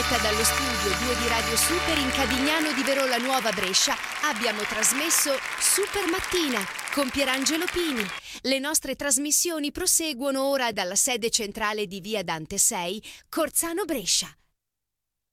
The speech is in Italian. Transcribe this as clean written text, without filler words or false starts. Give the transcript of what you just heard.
diretta dallo studio 2 di Radio Super in Cadignano di Verola Nuova Brescia abbiamo trasmesso Super Mattina con Pierangelo Pini. Le nostre trasmissioni proseguono ora dalla sede centrale di Via Dante 6, Corzano Brescia.